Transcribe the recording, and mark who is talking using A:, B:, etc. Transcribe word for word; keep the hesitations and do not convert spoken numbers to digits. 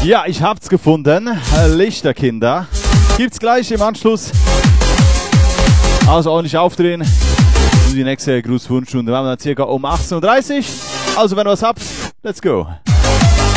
A: Ja, ich hab's gefunden. Lichterkinder. Gibt's gleich im Anschluss. Also ordentlich aufdrehen. Und die nächste Grußwunschstunde machen wir dann circa um achtzehn Uhr dreißig. Also wenn ihr was habt, let's go.